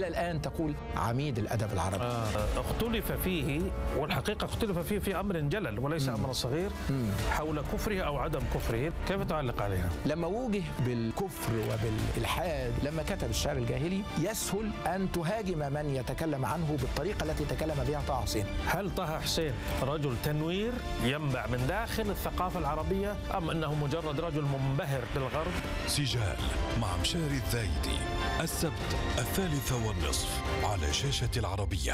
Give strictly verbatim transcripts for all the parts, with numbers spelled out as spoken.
الآن تقول عميد الأدب العربي. آه اختلف فيه، والحقيقة اختلف فيه في أمر جلل وليس أمر صغير، مم. حول كفره أو عدم كفره. كيف تعلق عليها؟ لما وجه بالكفر وبالإلحاد، لما كتب الشعر الجاهلي، يسهل أن تهاجم من يتكلم عنه بالطريقة التي تكلم بها طه حسين. هل طه حسين رجل تنوير ينبع من داخل الثقافة العربية، أم أنه مجرد رجل منبهر بالغرب؟ سجال مع مشاري الذايدي، السبت الثالثة والنصف على شاشة العربية.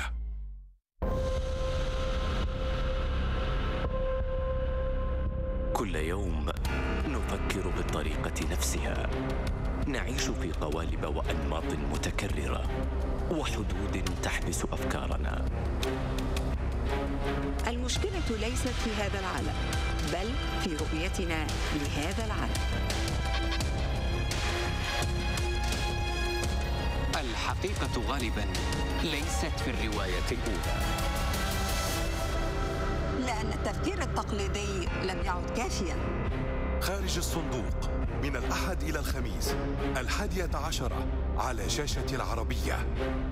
كل يوم نفكر بالطريقة نفسها، نعيش في قوالب وأنماط متكررة وحدود تحبس أفكارنا. المشكلة ليست في هذا العالم، بل في رؤيتنا لهذا العالم. الحقيقة غالبا ليست في الرواية الأولى، لأن التفكير التقليدي لم يعد كافيا. خارج الصندوق من الأحد إلى الخميس الحادية عشرة على شاشة العربية.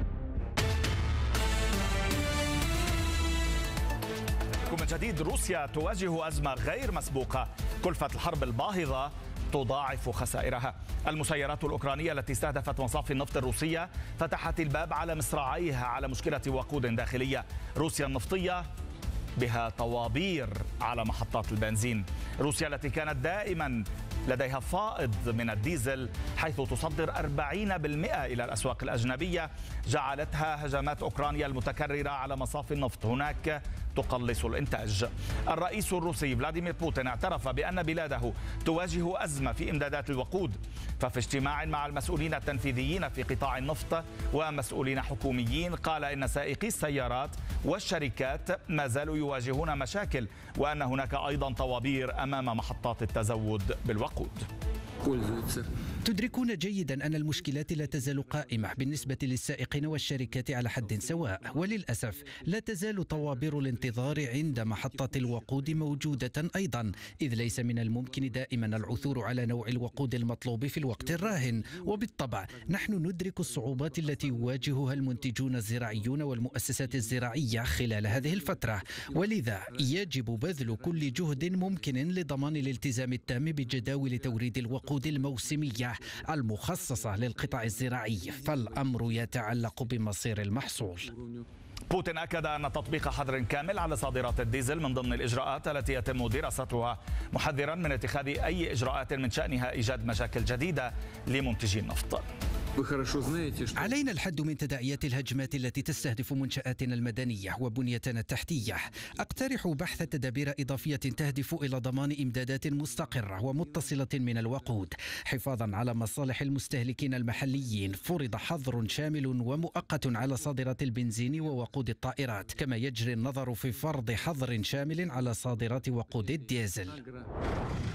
من جديد، روسيا تواجه أزمة غير مسبوقة، كلفة الحرب الباهظة تضاعف خسائرها. المسيرات الأوكرانية التي استهدفت مصافي النفط الروسية فتحت الباب على مصراعيها على مشكلة وقود داخلية. روسيا النفطية بها طوابير على محطات البنزين. روسيا التي كانت دائما لديها فائض من الديزل حيث تصدر أربعين بالمئة إلى الأسواق الأجنبية، جعلتها هجمات أوكرانيا المتكررة على مصافي النفط هناك تقلص الإنتاج. الرئيس الروسي فلاديمير بوتين اعترف بأن بلاده تواجه أزمة في إمدادات الوقود، ففي اجتماع مع المسؤولين التنفيذيين في قطاع النفط ومسؤولين حكوميين قال إن سائقي السيارات والشركات ما زالوا يواجهون مشاكل، وأن هناك أيضا طوابير أمام محطات التزود بالوقود. تدركون جيدا أن المشكلات لا تزال قائمة بالنسبة للسائقين والشركات على حد سواء، وللأسف لا تزال طوابير الانتظار عند محطات الوقود موجودة أيضا، إذ ليس من الممكن دائما العثور على نوع الوقود المطلوب في الوقت الراهن. وبالطبع نحن ندرك الصعوبات التي يواجهها المنتجون الزراعيون والمؤسسات الزراعية خلال هذه الفترة، ولذا يجب بذل كل جهد ممكن لضمان الالتزام التام بجداول توريد الوقود الموسمية المخصصة للقطاع الزراعي، فالأمر يتعلق بمصير المحصول. بوتين أكد أن تطبيق حظر كامل على صادرات الديزل من ضمن الإجراءات التي يتم دراستها، محذرا من اتخاذ أي إجراءات من شأنها إيجاد مشاكل جديدة لمنتجي النفط. علينا الحد من تداعيات الهجمات التي تستهدف منشآتنا المدنية وبنيتنا التحتية. أقترح بحث تدابير إضافية تهدف إلى ضمان إمدادات مستقرة ومتصلة من الوقود حفاظا على مصالح المستهلكين المحليين. فرض حظر شامل ومؤقت على صادرات البنزين ووقود الطائرات، كما يجري النظر في فرض حظر شامل على صادرات وقود الديزل.